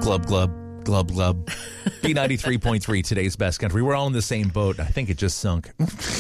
Glub, glub, glub, glub. B93.3, today's best country. We're all in the same boat. I think it just sunk.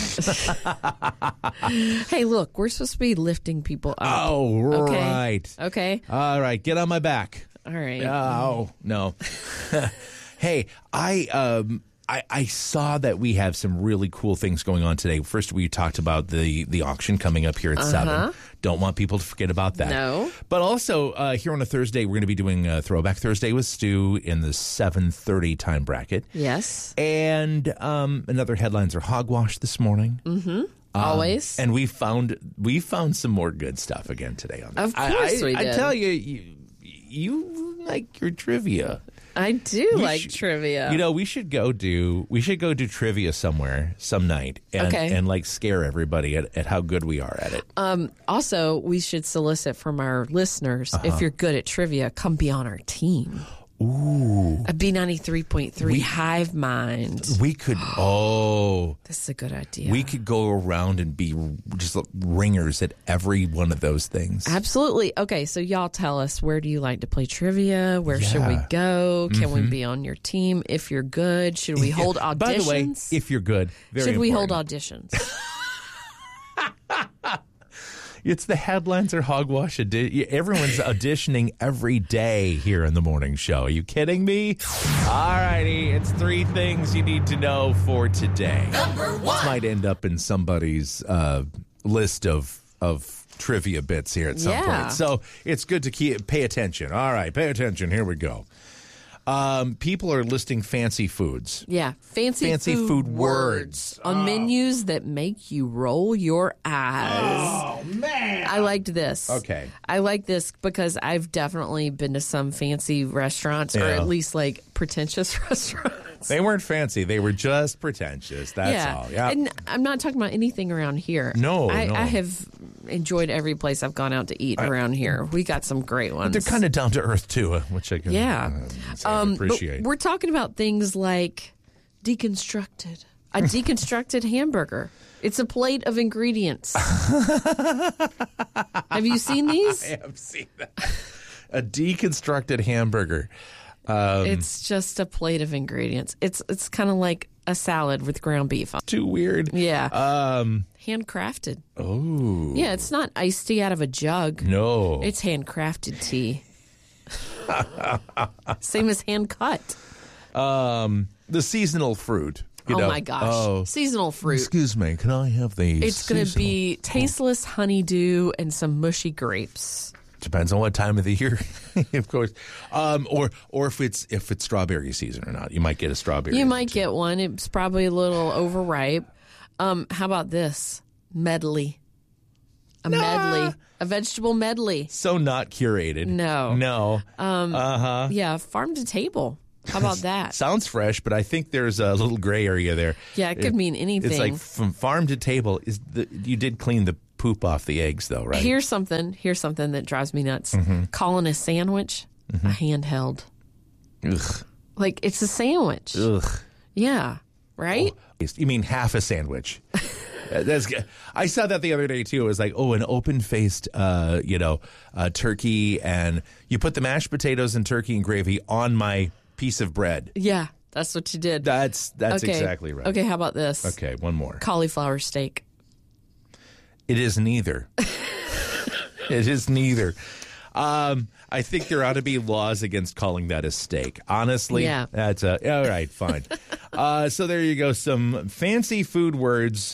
Hey, look, we're supposed to be lifting people up. Oh, right. Okay. All right, get on my back. All right. Oh, no. Hey, I saw that we have some really cool things going on today. First, we talked about the auction coming up here at 7. Don't want people to forget about that. No. But also, here on a Thursday, we're going to be doing Throwback Thursday with Stu in the 7:30 time bracket. Yes. And another Headlines or Hogwash this morning. Mm-hmm. Always. And we found some more good stuff again today on this. Of course we did. I tell you like your trivia. I do like trivia. You know, we should go do trivia somewhere some night and like scare everybody at how good we are at it. Also, we should solicit from our listeners, if you're good at trivia, come be on our team. Ooh. A B93.3 Hive Mind. We could, this is a good idea. We could go around and be just ringers at every one of those things. Absolutely. Okay, so y'all tell us, where do you like to play trivia? Where should we go? Can we be on your team? If you're good, should we hold auditions? By the way, if you're good, very should we hold important. auditions? It's the Headlines or Hogwash edition. Everyone's auditioning every day here in the morning show. Are you kidding me? All righty. It's 3 things you need to know for today. Number 1. This might end up in somebody's list of trivia bits here at some point. So it's good to pay attention. All right, pay attention. Here we go. People are listing fancy foods. Yeah, fancy food words on menus that make you roll your eyes. Oh, man. I liked this. Okay. I like this because I've definitely been to some fancy restaurants, or at least like pretentious restaurants. They weren't fancy. They were just pretentious. That's all. Yeah. And I'm not talking about anything around here. No. I have enjoyed every place I've gone out to eat around here. We got some great ones. They're kind of down to earth, too, which I can appreciate. But we're talking about things like deconstructed. A deconstructed hamburger. It's a plate of ingredients. Have you seen these? I have seen that. A deconstructed hamburger. It's just a plate of ingredients. It's kind of like a salad with ground beef. Too weird. Yeah. Handcrafted. Oh. Yeah, it's not iced tea out of a jug. No. It's handcrafted tea. Same as hand cut. The seasonal fruit. My gosh. Seasonal fruit. Excuse me, can I have the It's going to be tasteless honeydew and some mushy grapes. Depends on what time of the year, of course. Or if it's strawberry season or not. You might get a strawberry. You might get one. It's probably a little overripe. How about this? Medley. Medley. A vegetable medley. So not curated. No. Uh-huh. Yeah, farm to table. How about that? Sounds fresh, but I think there's a little gray area there. Yeah, it could mean anything. It's like from farm to table. You did clean the poop off the eggs, though, right? Here's something that drives me nuts. Calling a sandwich a handheld. Ugh. Like, it's a sandwich. Ugh. Yeah, right? Oh, you mean half a sandwich? That's good. I saw that the other day, too. It was like, an open-faced, turkey, and you put the mashed potatoes and turkey and gravy on my piece of bread. Yeah, that's what you did. That's exactly right. Okay, how about this? Okay, one more. Cauliflower steak. It is neither. It is neither. I think there ought to be laws against calling that a steak. Honestly, yeah. That's all right, fine. So there you go. Some fancy food words,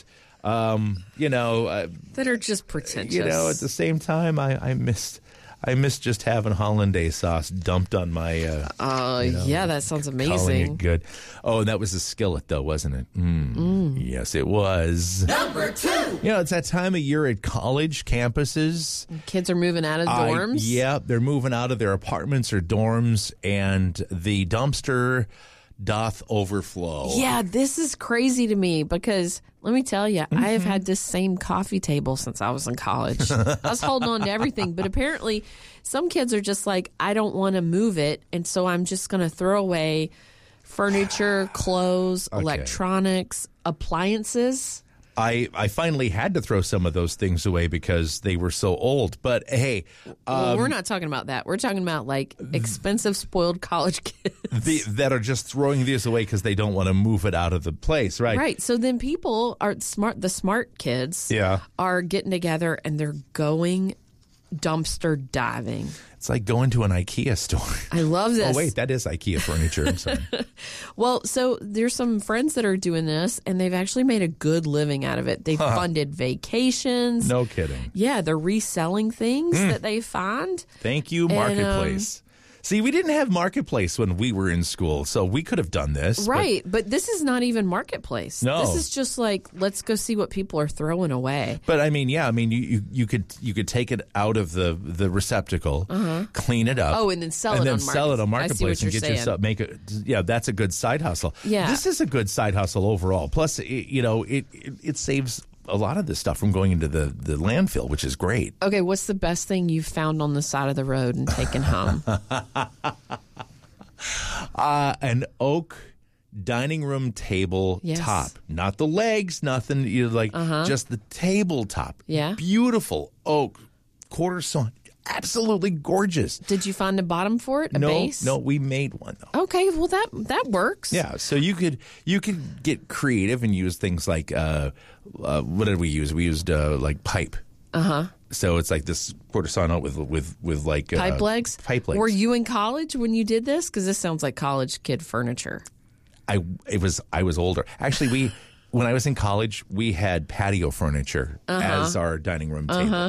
that are just pretentious. At the same time, I missed just having hollandaise sauce dumped on my. Yeah, that sounds calling amazing. it good. Oh, and that was a skillet, though, wasn't it? Yes, it was. Number 2. It's that time of year at college campuses. Kids are moving out of dorms. Yeah, they're moving out of their apartments or dorms, and the dumpster doth overflow. Yeah, this is crazy to me because let me tell you, I have had this same coffee table since I was in college. I was holding on to everything, but apparently some kids are just like, I don't want to move it, and so I'm just going to throw away furniture, clothes, electronics, appliances. I finally had to throw some of those things away because they were so old. But hey, well, we're not talking about that. We're talking about like expensive, spoiled college kids that are just throwing these away because they don't want to move it out of the place, right? Right. So then people are smart. The smart kids are getting together and they're going dumpster diving. It's like going to an IKEA store. I love this. Oh, wait, that is IKEA furniture. I'm sorry. Well, so there's some friends that are doing this, and they've actually made a good living out of it. They've funded vacations. No kidding. Yeah, they're reselling things that they find. Thank you, Marketplace. See, we didn't have Marketplace when we were in school, so we could have done this. Right, but this is not even Marketplace. No. This is just like, let's go see what people are throwing away. But I mean, you could take it out of the receptacle, clean it up. Oh, and then sell it on Marketplace. I see what and you're get saying. yourself that's a good side hustle. Yeah. This is a good side hustle overall. Plus, it saves a lot of this stuff from going into the landfill, which is great. Okay, what's the best thing you've found on the side of the road and taken home? An oak dining room table top. Not the legs, nothing. Just the tabletop. Yeah. Beautiful oak, quarter sawn. Absolutely gorgeous. Did you find a bottom for it? A base? No, we made one though. Okay, well that works. Yeah, so you could get creative and use things like what did we use? We used like pipe. So it's like this quarter sawn out with like pipe legs. Pipe legs. Were you in college when you did this? Because this sounds like college kid furniture. I was older. Actually, when I was in college, we had patio furniture as our dining room table.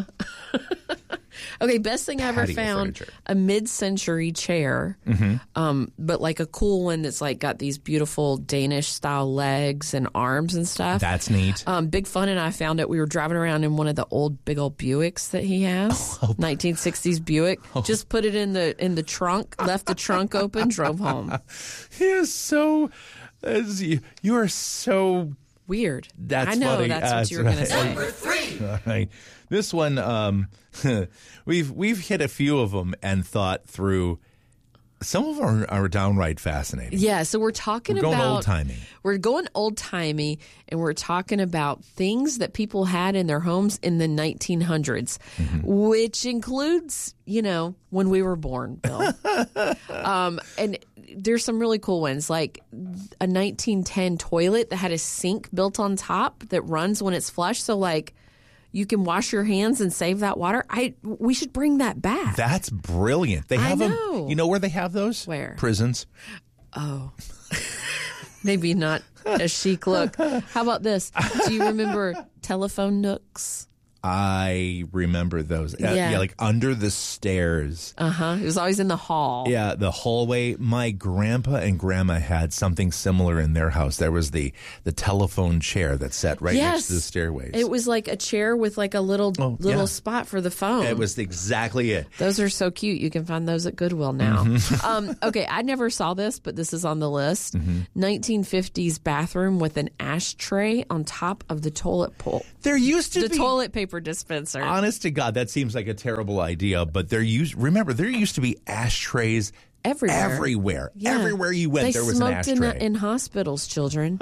Okay, best thing I ever found, a mid-century chair, but like a cool one that's like got these beautiful Danish-style legs and arms and stuff. That's neat. Big Fun and I found it. We were driving around in one of the big old Buicks that he has, 1960s Buick. Just put it in the trunk, left the trunk open, drove home. He is so, you are so weird. That's I know funny. that's what you were going to say. Number 3. All right. This one, we've hit a few of them and thought through. Some of them are downright fascinating. Yeah, so we're talking about... We're going old-timey. We're going old-timey, and we're talking about things that people had in their homes in the 1900s, which includes, when we were born, Bill. And there's some really cool ones, like a 1910 toilet that had a sink built on top that runs when it's flush. So, like, you can wash your hands and save that water. We should bring that back. That's brilliant. They have them. You know where they have those? Where? Prisons. Oh. Maybe not a chic look. How about this? Do you remember telephone nooks? I remember those. Yeah. Like under the stairs. It was always in the hall. Yeah, the hallway. My grandpa and grandma had something similar in their house. There was the telephone chair that sat right next to the stairways. It was like a chair with like a little spot for the phone. It was exactly it. Those are so cute. You can find those at Goodwill now. Okay, I never saw this, but this is on the list. 1950s bathroom with an ashtray on top of the toilet pole. There used to be the toilet paper dispenser. Honest to God, that seems like a terrible idea, but there used to be ashtrays everywhere. Yeah. Everywhere you went, there was an ashtray. They smoked in hospitals, children.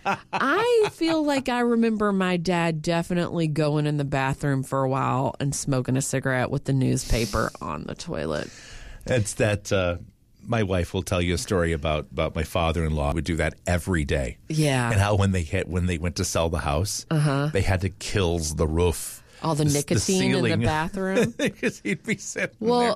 I feel like I remember my dad definitely going in the bathroom for a while and smoking a cigarette with the newspaper on the toilet. It's that... my wife will tell you a story about my father-in-law would do that every day. Yeah. And how when they went to sell the house, they had to kill the roof. All the nicotine in the bathroom. Because he'd be sitting there.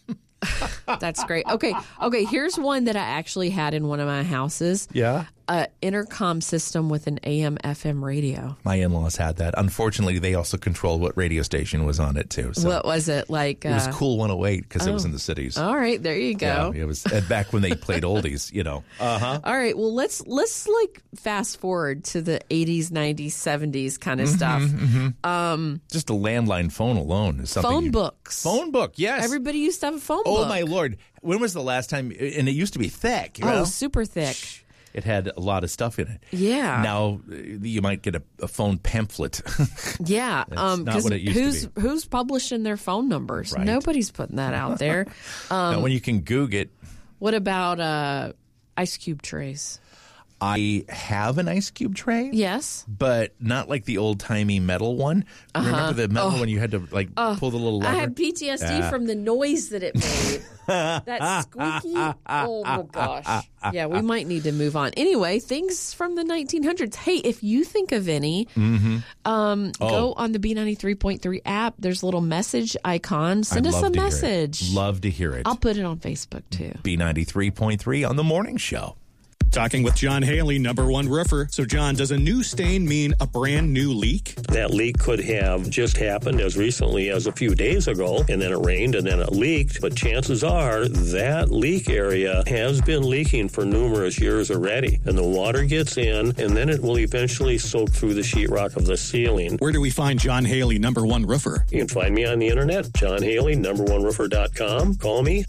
That's great. Okay, here's one that I actually had in one of my houses. Yeah? An intercom system with an AM/FM radio. My in-laws had that. Unfortunately, they also controlled what radio station was on it, too. So what was it like? It was Cool 108 because it was in the cities. All right, there you go. Yeah, it was back when they played oldies, All right, well, let's like fast forward to the 80s, 90s, 70s kind of stuff. Just a landline phone alone is something. Phone books. Phone book, yes. Everybody used to have a phone book. Oh, my Lord. When was the last time? And it used to be thick. Super thick. It had a lot of stuff in it. Yeah. Now you might get a phone pamphlet. Yeah. That's not what it used to be. Who's publishing their phone numbers? Right. Nobody's putting that out there. Now, when you can Google it. What about ice cube trays? I have an ice cube tray. Yes. But not like the old-timey metal one. Remember the metal one you had to pull the little lever? I had PTSD from the noise that it made. That squeaky. Oh, my gosh. Yeah, we might need to move on. Anyway, things from the 1900s. Hey, if you think of any, go on the B93.3 app. There's a little message icon. Send us a message. Love to hear it. I'll put it on Facebook, too. B93.3 on the morning show. Talking with John Haley, #1 roofer. So, John, does a new stain mean a brand new leak? That leak could have just happened as recently as a few days ago, and then it rained and then it leaked. But chances are that leak area has been leaking for numerous years already. And the water gets in, and then it will eventually soak through the sheetrock of the ceiling. Where do we find John Haley, #1 roofer? You can find me on the internet, John Haley, #1roofer.com. Call me,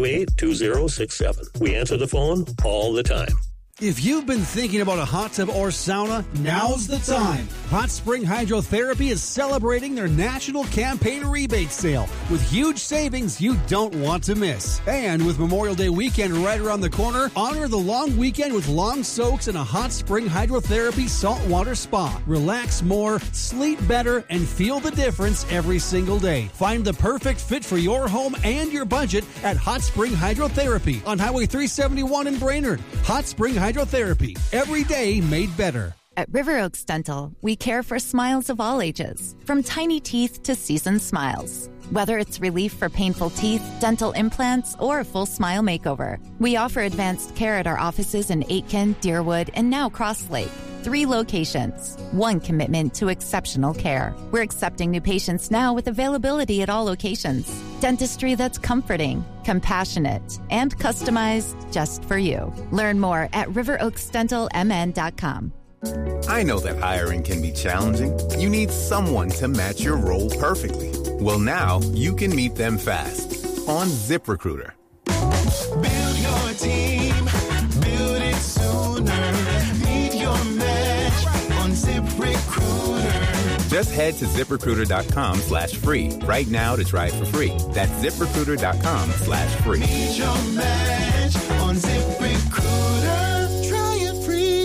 828-2067. We answer the phone all the time. If you've been thinking about a hot tub or sauna, now's the time. Hot Spring Hydrotherapy is celebrating their national campaign rebate sale with huge savings you don't want to miss. And with Memorial Day weekend right around the corner, honor the long weekend with long soaks in a Hot Spring Hydrotherapy saltwater spa. Relax more, sleep better, and feel the difference every single day. Find the perfect fit for your home and your budget at Hot Spring Hydrotherapy on Highway 371 in Brainerd. Hot Spring Hydrotherapy, every day made better. At River Oaks Dental, we care for smiles of all ages, from tiny teeth to seasoned smiles. Whether it's relief for painful teeth, dental implants, or a full smile makeover, we offer advanced care at our offices in Aitkin, Deerwood, and now Cross Lake. 3 locations, 1 commitment to exceptional care. We're accepting new patients now with availability at all locations. Dentistry that's comforting, compassionate, and customized just for you. Learn more at riveroaksdentalmn.com. I know that hiring can be challenging. You need someone to match your role perfectly. Well, now you can meet them fast on ZipRecruiter. Build your team, build it sooner. Meet your match on ZipRecruiter. Just head to ZipRecruiter.com/free right now to try it for free. That's ZipRecruiter.com/free. Meet your match on ZipRecruiter. Try it free.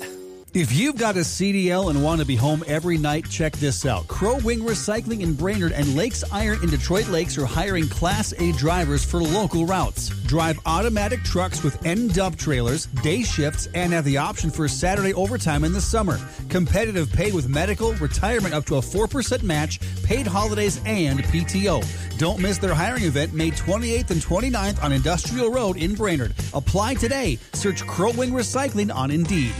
If you've got a CDL and want to be home every night, check this out. Crow Wing Recycling in Brainerd and Lakes Iron in Detroit Lakes are hiring Class A drivers for local routes. Drive automatic trucks with end-dub trailers, day shifts, and have the option for Saturday overtime in the summer. Competitive pay with medical, retirement up to a 4% match, paid holidays, and PTO. Don't miss their hiring event May 28th and 29th on Industrial Road in Brainerd. Apply today. Search Crow Wing Recycling on Indeed.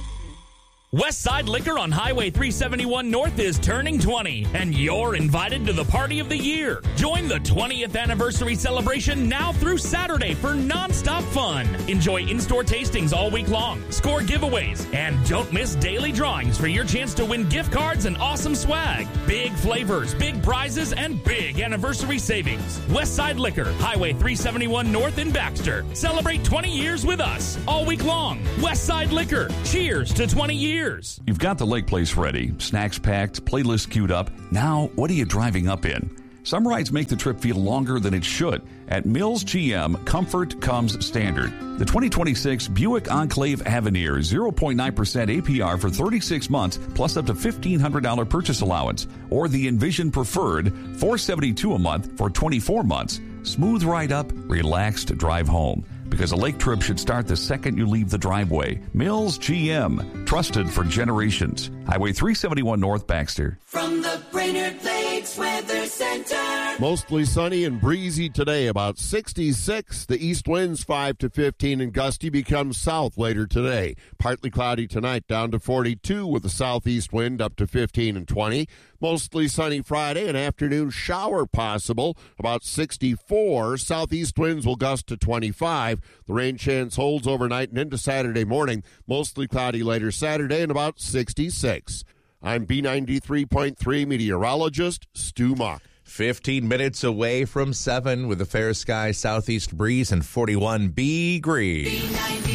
Westside Liquor on Highway 371 North is turning 20, and you're invited to the party of the year. Join the 20th anniversary celebration now through Saturday for nonstop fun. Enjoy in-store tastings all week long, score giveaways, and don't miss daily drawings for your chance to win gift cards and awesome swag. Big flavors, big prizes, and big anniversary savings. Westside Liquor, Highway 371 North in Baxter. Celebrate 20 years with us all week long. Westside Liquor, cheers to 20 years. You've got the lake place ready, snacks packed, playlist queued up. Now, what are you driving up in? Some rides make the trip feel longer than it should. At Mills GM, comfort comes standard. The 2026 Buick Enclave Avenir, 0.9% APR for 36 months, plus up to $1,500 purchase allowance. Or the Envision Preferred, $472 a month for 24 months. Smooth ride up, relaxed drive home. Because a lake trip should start the second you leave the driveway. Mills GM, trusted for generations. Highway 371 North, Baxter. From the Brainerd Lakes Weather Center. Mostly sunny and breezy today, about 66. The east winds 5 to 15 and gusty become south later today. Partly cloudy tonight, down to 42 with a southeast wind up to 15 and 20. Mostly sunny Friday, an afternoon shower possible, about 64. Southeast winds will gust to 25. The rain chance holds overnight and into Saturday morning. Mostly cloudy later Saturday and about 66. I'm B93.3 meteorologist Stu Mock. 15 minutes away from 7 with a fair sky, southeast breeze, and 41 degrees.